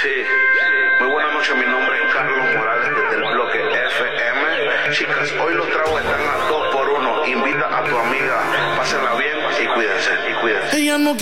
Sí, muy buenas noches, mi nombre es Carlos Morales desde el bloque FM. Chicas, hoy los tragos están a 2 por 1. Invita a tu amiga, pásenla bien y cuídense, y cuídense. Ella no